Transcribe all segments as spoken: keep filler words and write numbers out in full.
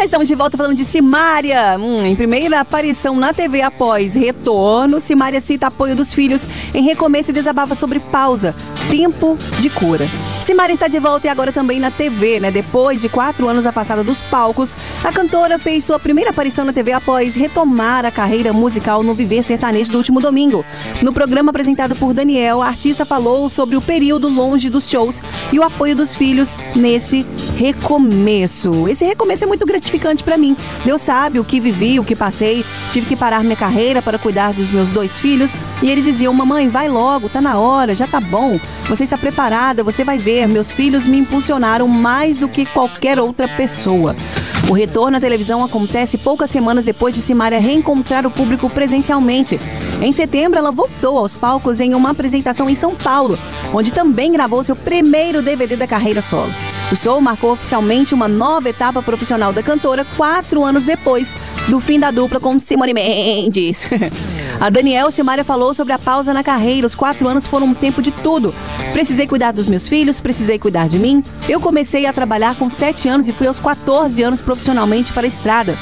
estamos de volta falando de Simária. Hum, em primeira aparição na T V após retorno, Simária cita apoio dos filhos em recomeço e desabafa sobre pausa, tempo de cura. Simária está de volta e agora também na T V, né? Depois de quatro anos afastada dos palcos, a cantora fez sua primeira aparição na T V após retomar a carreira musical no Viver Sertanejo do último domingo. No programa apresentado por Daniel, a artista falou sobre o período longe dos shows e o apoio dos filhos nesse recomeço. Esse recomeço é muito gratificante pra mim. Deus sabe o que vivi, o que passei. Tive que parar minha carreira para cuidar dos meus dois filhos e eles diziam: mamãe, vai logo, tá na hora, já tá bom. Você está preparada, você vai ver. Meus filhos me impulsionaram mais do que qualquer outra pessoa. O retorno à televisão acontece poucas semanas depois de Simária reencontrar o público presencialmente. Em setembro, ela voltou aos palcos em uma apresentação em São Paulo, onde também gravou seu primeiro D V D da carreira solo. O show marcou oficialmente uma nova etapa profissional da cantora, quatro anos depois do fim da dupla com Simone Mendes. A Daniel Simária falou sobre a pausa na carreira. Os quatro anos foram um tempo de tudo. Precisei cuidar dos meus filhos, precisei cuidar de mim. Eu comecei a trabalhar com sete anos e fui aos quatorze anos profissionalmente para a estrada.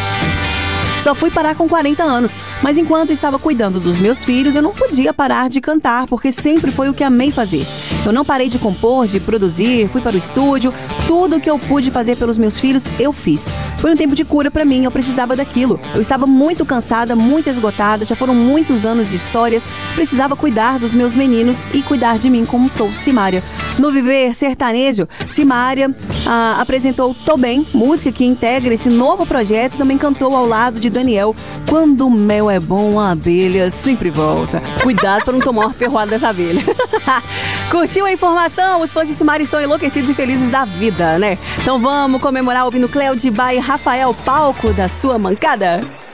Só fui parar com quarenta anos, mas enquanto estava cuidando dos meus filhos, eu não podia parar de cantar, porque sempre foi o que amei fazer. Eu não parei de compor, de produzir, fui para o estúdio, tudo o que eu pude fazer pelos meus filhos, eu fiz. Foi um tempo de cura para mim, eu precisava daquilo. Eu estava muito cansada, muito esgotada, já foram muitos anos de histórias, precisava cuidar dos meus meninos e cuidar de mim, como tô Simária. No Viver Sertanejo, Simária ah, apresentou Tô Bem, música que integra esse novo projeto, e também cantou ao lado de Daniel, Quando o mel é bom, a abelha sempre volta. Cuidado para não tomar uma ferroada dessa abelha. Curtiu a informação? Os fãs de Simária estão enlouquecidos e felizes da vida, né? Então vamos comemorar ouvindo Cléo de Baia e Rafael, palco da sua mancada.